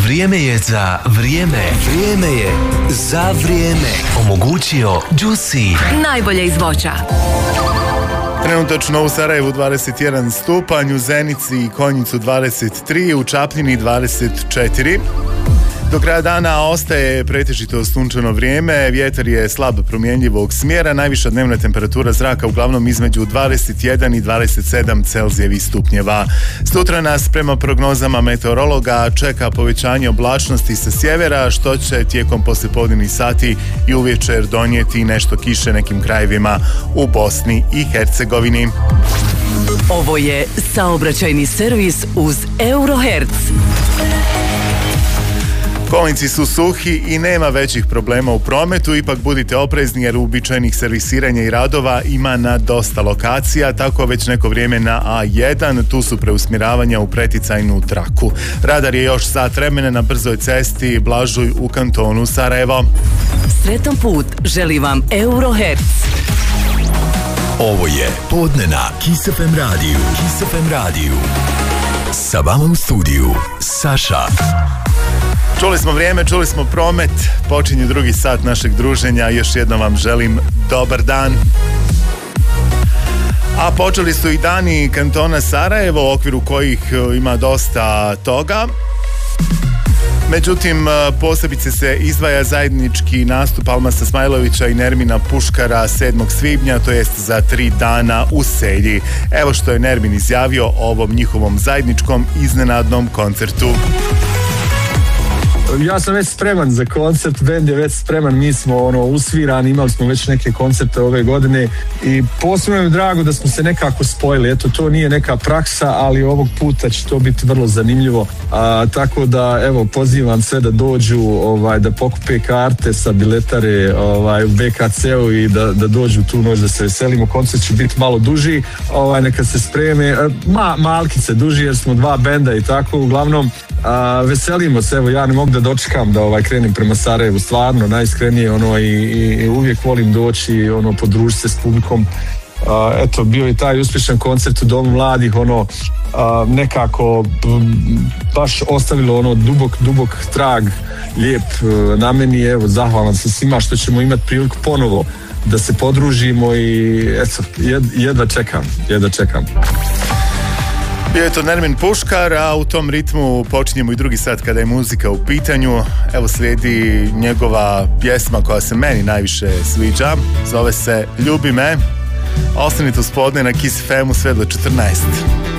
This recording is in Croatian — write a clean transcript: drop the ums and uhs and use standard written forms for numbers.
Vrijeme je za vrijeme. Vrijeme je za vrijeme. Omogućio Juicy. Najbolje iz voća. Trenutačno u Sarajevu 21 stupanj, u Zenici i Konjicu 23, u Čapljini 24. Do kraja dana ostaje pretežito sunčano vrijeme, vjetar je slab promjenjivog smjera, najviša dnevna temperatura zraka uglavnom između 21 i 27 Celzijevih stupnjeva. Sutra nas prema prognozama meteorologa čeka povećanje oblačnosti sa sjevera, što će tijekom poslijepodnevnih sati i uvečer donijeti nešto kiše nekim krajevima u Bosni i Hercegovini. Ovo je saobraćajni servis uz Eurohertz. Kolnici su suhi i nema većih problema u prometu, ipak budite oprezni jer uobičajenih servisiranja i radova ima na dosta lokacija, tako već neko vrijeme na A1, tu su preusmjeravanja u preticajnu traku. Radar je još sat vremena na brzoj cesti Blažuj u kantonu Sarajevo. Sretan put želi vam Eurohertz. Ovo je Podne na Kiss FM radiju. Kiss FM radiju. Sa vama u studiju Saša. Čuli smo vrijeme, čuli smo promet, počinje drugi sat našeg druženja, još jednom vam želim dobar dan. A počeli su i dani kantona Sarajevo, u okviru kojih ima dosta toga. Međutim, posebice se izdvaja zajednički nastup Almasa Smajlovića i Nermina Puškara 7. svibnja, to jest za 3 dana u Selji. Evo što je Nermin izjavio o ovom njihovom zajedničkom iznenadnom koncertu. Ja sam već spreman za koncert, bend je već spreman, mi smo usvirani, imali smo već neke koncerte ove godine i posebno je drago da smo se nekako spojili. Eto, to nije neka praksa, ali ovog puta će to biti vrlo zanimljivo. Tako da, evo, pozivam sve da dođu, da pokupe karte sa biletare u BKC-u i da dođu tu noć da se veselimo. Koncert će biti malo duži, neka se spreme, malkice duži jer smo 2 benda i tako, uglavnom veselimo se, evo, ja ne mogu da dočekam da krenem prema Sarajevu, stvarno najiskrenije i uvijek volim doći podružiti se s publikom. Eto, bio je taj uspješan koncert u Domu mladih, nekako baš ostavilo dubok trag, lijep na meni. Evo, zahvalan sam svima što ćemo imati priliku ponovo da se podružimo i eto, jedva čekam. Bio je to Nermin Puškar, a u tom ritmu počinjemo i drugi sat kada je muzika u pitanju. Evo slijedi njegova pjesma koja se meni najviše sviđa, zove se Ljubi me. Ostanite uz Podne na Kiss FM-u sve do 14.